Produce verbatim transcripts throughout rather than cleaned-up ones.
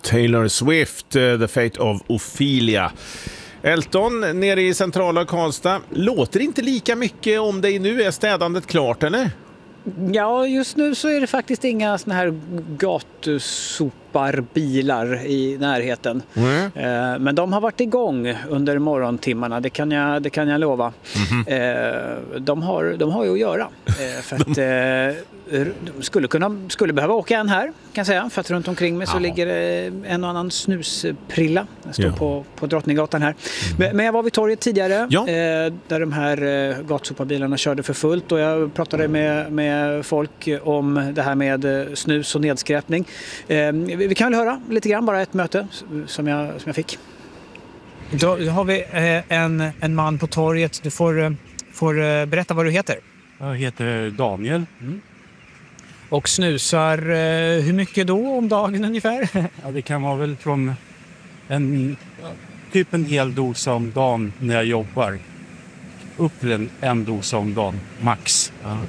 Taylor Swift, uh, The Fate of Ophelia. Elton, nere i centrala Karlstad. Låter inte lika mycket om dig nu? Är städandet klart, eller? Ja, just nu så är det faktiskt inga såna här gatusoparbilar i närheten. Mm. Eh, men de har varit igång under morgontimmarna, det kan jag, det kan jag lova. Mm-hmm. Eh, de, har, de har ju att göra. Eh, för att eh, de skulle, kunna, skulle behöva åka en här, kan jag säga. För att runt omkring mig så Aha. ligger det en och annan snusprilla. Jag står ja. på, på Drottninggatan här. Mm. Men, men jag var vid torget tidigare, ja. eh, där de här eh, gatusoparbilarna körde för fullt. Och jag pratade med, med folk om det här med snus och nedskräpning. Eh, vi kan väl höra lite grann, bara ett möte som jag, som jag fick. Då har vi eh, en, en man på torget. Du får, eh, får eh, berätta vad du heter. Jag heter Daniel. Mm. Och snusar eh, hur mycket då om dagen ungefär? Ja, det kan vara väl från en, typ en hel dos om dagen när jag jobbar. Upp till en, en dos om dagen, max. Ja.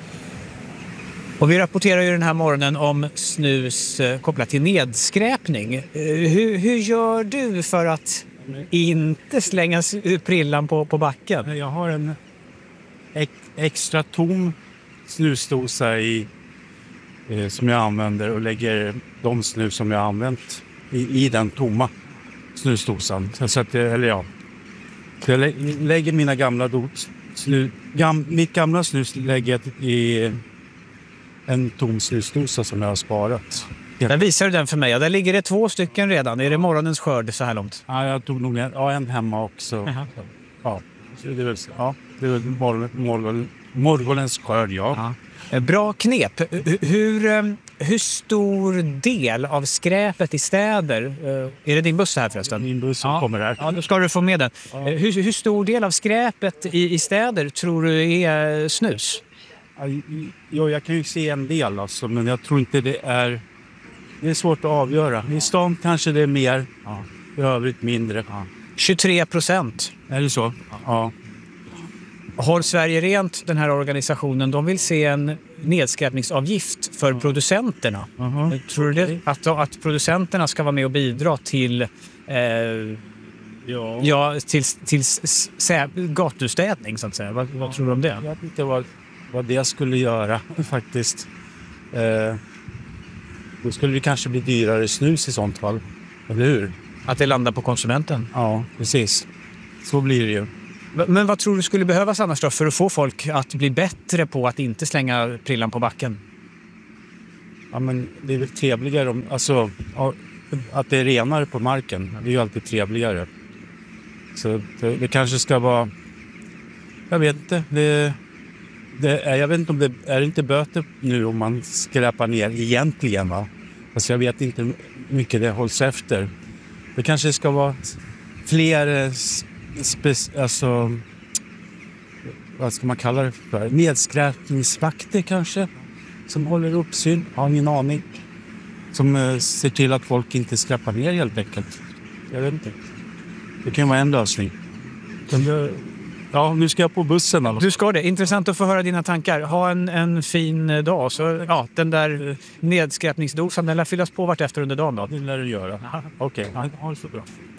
Och vi rapporterar ju den här morgonen om snus eh, kopplat till nedskräpning. Eh, hur, hur gör du för att inte slänga prillan på, på backen? Jag har en ex, extra tom snusdosa i, eh, som jag använder och lägger de snus som jag använt i, i den tomma snusdosan. Så att, eller ja, så jag lägger mina gamla dos, snu, gam, mitt gamla snus lägger i en tom snusdosa som jag har sparat. Där visar du den för mig. Ja, där ligger det två stycken redan. Är det morgonens skörd så här långt? Ja, jag tog nog en, ja, en hemma också. Uh-huh. Ja, det är väl, ja, det är morgon, morgon, morgonens skörd, ja. Uh-huh. Bra knep. Hur, hur stor del av skräpet i städer, är det din buss här förresten? Min buss som ja. kommer här. Ja, då ska du få med den. Ja. Hur, hur stor del av skräpet i, i städer tror du är snus? Ja, jag kan ju se en del alltså, men jag tror inte det är... Det är svårt att avgöra. I stan kanske det är mer, ja. I övrigt mindre. Ja. tjugotre procent. Är det så? Ja. Håll Sverige rent, den här organisationen, de vill se en nedskräpningsavgift för ja. producenterna. Uh-huh. Tror du det? Att, att producenterna ska vara med och bidra till... Eh, ja. Ja, till, till s- s- gatustädning så att säga. Vad, vad tror du om det? Jag vet inte vad, vad det skulle göra faktiskt. Eh, då skulle det kanske bli dyrare snus i sånt fall. Eller hur? Att det landar på konsumenten? Ja, precis. Så blir det ju. Men vad tror du skulle behövas annars då för att få folk att bli bättre på att inte slänga prillan på backen? Ja, men det är väl trevligare om, alltså, att det är renare på marken. Det är ju alltid trevligare. Så det, det kanske ska vara... Jag vet inte. Det, det är, jag vet inte om det är inte böter nu om man skräpar ner egentligen, va? Alltså jag vet inte hur mycket det hålls efter. Det kanske ska vara fler... Spe- alltså, vad ska man kalla det för? Nedskräpningsvakter kanske, som håller uppsyn, har ingen aning, som uh, ser till att folk inte skräpar ner helt enkelt. Jag vet inte. Det kan vara en lösning. Men, ja, nu ska jag på bussen alltså. Du ska det. Intressant att få höra dina tankar. Ha en, en fin dag. Så, ja, den där nedskräpningsdosan, den lär fyllas på vart efter under dagen då. Det lär du göra. Okej, okay. Ha det så bra.